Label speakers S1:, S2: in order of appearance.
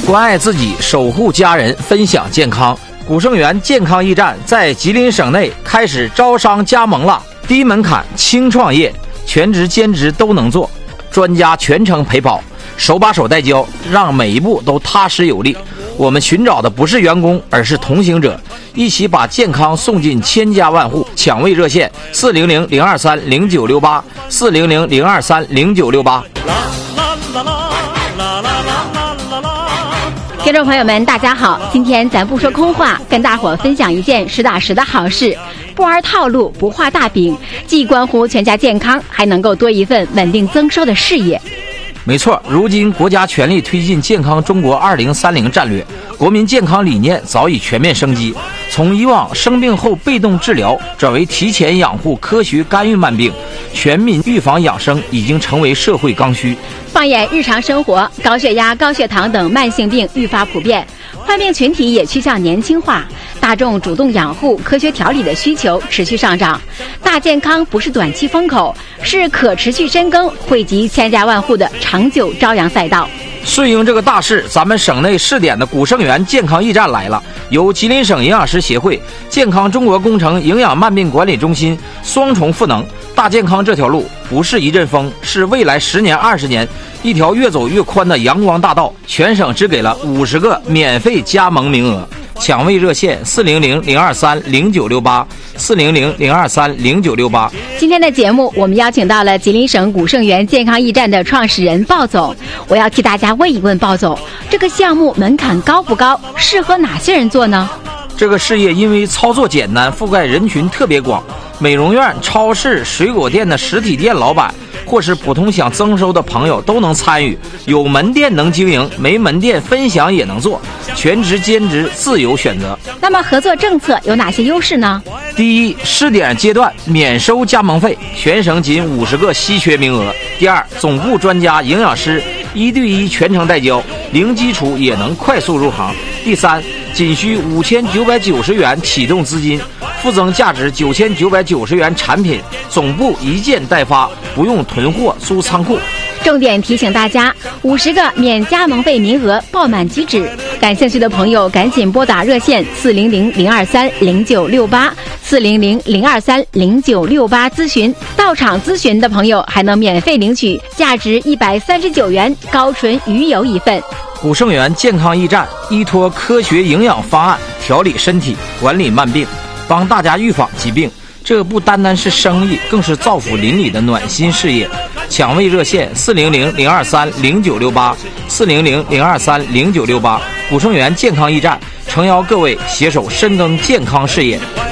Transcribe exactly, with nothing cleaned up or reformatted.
S1: 关爱自己，守护家人，分享健康。古盛源健康驿站在吉林省内开始招商加盟了，低门槛轻创业，全职兼职都能做，专家全程陪跑，手把手带教，让每一步都踏实有力。我们寻找的不是员工，而是同行者，一起把健康送进千家万户。抢位热线四零零零二三零九六八四零零零二三零九六八。
S2: 听众朋友们大家好，今天咱不说空话，跟大伙分享一件实打实的好事，不玩套路，不画大饼，既关乎全家健康，还能够多一份稳定增收的事业。
S1: 没错，如今国家全力推进健康中国二零三零战略，国民健康理念早已全面升级，从以往生病后被动治疗转为提前养护、科学干预慢病，全民预防养生已经成为社会刚需。
S2: 放眼日常生活，高血压、高血糖等慢性病愈发普遍，患病群体也趋向年轻化，大众主动养护、科学调理的需求持续上涨。大健康不是短期风口，是可持续深耕、惠及千家万户的长久朝阳赛道。
S1: 顺应这个大势，咱们省内试点的古盛源健康驿站来了，由吉林省营养师协会、健康中国工程营养慢病管理中心双重赋能。大健康这条路不是一阵风，是未来十年、二十年一条越走越宽的阳光大道。全省只给了五十个免费加盟名额，抢位热线四零零零二三零九六八四零零零二三零九六八。
S2: 今天的节目，我们邀请到了吉林省古盛源健康驿站的创始人鲍总。我要替大家问一问鲍总，这个项目门槛高不高？适合哪些人做呢？
S1: 这个事业因为操作简单，覆盖人群特别广，美容院、超市、水果店的实体店老板，或是普通想增收的朋友都能参与。有门店能经营，没门店分享也能做，全职兼职自由选择。
S2: 那么合作政策有哪些优势呢？
S1: 第一，试点阶段免收加盟费，全省仅五十个稀缺名额。第二，总部专家营养师一对一全程带教，零基础也能快速入行。第三，仅需五千九百九十元启动资金，附赠价值九千九百九十元产品，总部一件代发，不用囤货租仓库。
S2: 重点提醒大家，五十个免加盟费名额爆满即止，感兴趣的朋友赶紧拨打热线四零零零二三零九六八四零零零二三零九六八咨询。到场咨询的朋友还能免费领取价值一百三十九元高纯鱼油一份。
S1: 古盛源健康驿站依托科学营养方案调理身体、管理慢病，帮大家预防疾病。这不单单是生意，更是造福邻里的暖心事业。抢位热线四零零零二三零九六八四零零零二三零九六八。古盛源健康驿站诚邀各位携手深耕健康事业。